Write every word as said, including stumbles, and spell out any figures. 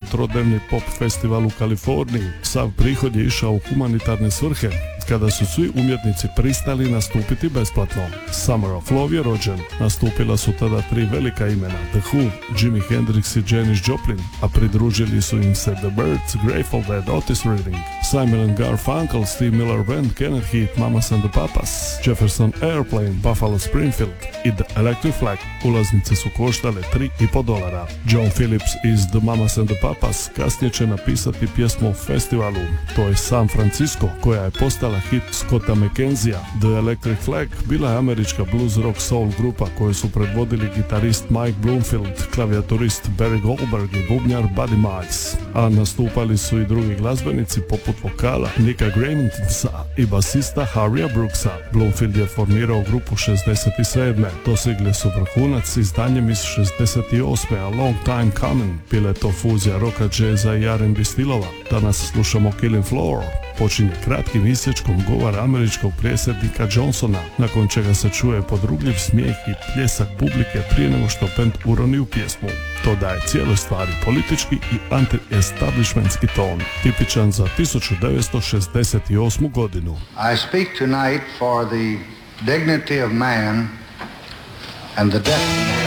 trodnevni pop festival u Kaliforniji. Sav prihod je išao u humanitarne svrhe, kada su svi umjetnici pristali nastupiti besplatno. Summer of Love je rođen. Nastupila su tada tri velika imena, The Who, Jimi Hendrix i Janis Joplin, a pridružili su im se The Byrds, Grateful Dead, Otis Redding, Simon and Garfunkel, Steve Miller Band, Kenneth Heat, Mamas and the Papas, Jefferson Airplane, Buffalo Springfield i The Electric Flag. Ulaznice su koštale tri i po dolara. John Phillips iz The Mamas and the Papas kasnije će napisati pjesmu o festivalu. To je San Francisco, koja je postala hit Scotta McKenzija. The Electric Flag bila je američka blues rock soul grupa koju su predvodili gitarist Mike Bloomfield, klavijaturist Barry Goldberg i bubnjar Buddy Miles. A nastupali su i drugi glazbenici poput vokala Nicka Gravensa i basista Harrya Brooksa. Bloomfield je formirao grupu šezdeset sedme. Dosegli su vrhunac izdanjem iz šezdeset osme. A Long Time Coming. Bila je to fuzija roka, džeza i R and B stilova. Danas slušamo Killing Floor. Počinje kratkim isječkom govora američkog predsjednika Johnsona, nakon čega se čuje podrugljiv smijeh i pljesak publike prije nego što bend uroni u pjesmu. To daje cijeloj stvari politički i anti-establishmentski ton, tipičan za tisuću devetsto šezdeset osmu godinu. I speak tonight for the dignity of man and the destiny